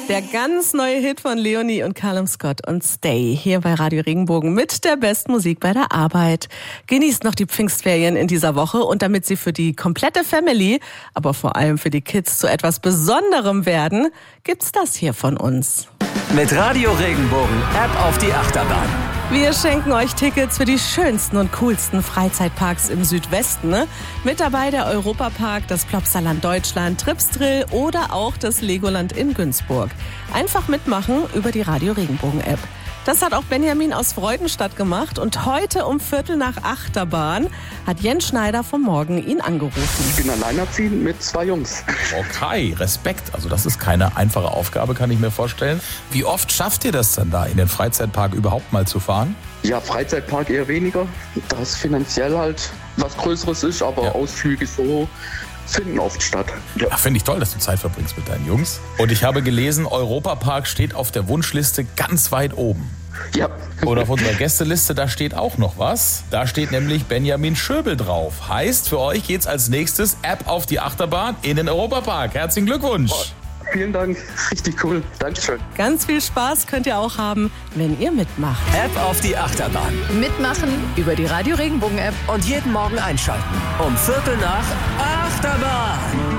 Der ganz neue Hit von Leonie und Callum Scott und Stay hier bei Radio Regenbogen mit der besten Musik bei der Arbeit. Genießt noch die Pfingstferien in dieser Woche und damit sie für die komplette Family, aber vor allem für die Kids zu etwas Besonderem werden, gibt's das hier von uns. Mit Radio Regenbogen App auf die Achterbahn. Wir schenken euch Tickets für die schönsten und coolsten Freizeitparks im Südwesten. Mit dabei der Europapark, das Plopsaland Deutschland, Tripsdrill oder auch das Legoland in Günzburg. Einfach mitmachen über die Radio Regenbogen App. Das hat auch Benjamin aus Freudenstadt gemacht und heute um 7:45 Bahn hat Jens Schneider vom Morgen ihn angerufen. Ich bin alleinerziehend mit 2 Jungs. Okay, Respekt. Also das ist keine einfache Aufgabe, kann ich mir vorstellen. Wie oft schafft ihr das denn da, in den Freizeitpark überhaupt mal zu fahren? Ja, Freizeitpark eher weniger, da es finanziell halt was Größeres ist, aber Ausflüge so finden oft statt. Ja. Ach, finde ich toll, dass du Zeit verbringst mit deinen Jungs. Und ich habe gelesen, Europapark steht auf der Wunschliste ganz weit oben. Ja. Und auf unserer Gästeliste, da steht auch noch was. Da steht nämlich Benjamin Schöbel drauf. Heißt, für euch geht's als nächstes App auf die Achterbahn in den Europapark. Herzlichen Glückwunsch. Vielen Dank, richtig cool. Dankeschön. Ganz viel Spaß könnt ihr auch haben, wenn ihr mitmacht. App auf die Achterbahn. Mitmachen über die Radio Regenbogen App. Und jeden Morgen einschalten. Um 7:45 Achterbahn.